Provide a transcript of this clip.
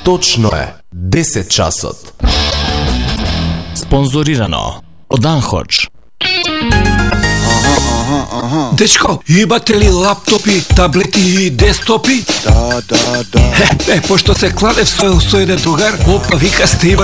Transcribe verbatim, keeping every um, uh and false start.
Точно е десет часот. Спонзорирано од Анходж. Дечко, имате ли лаптопи, таблети и десктопи? Да, да, да. Е, е, пошто се кладев со, со еден другар, опа, вика, сте има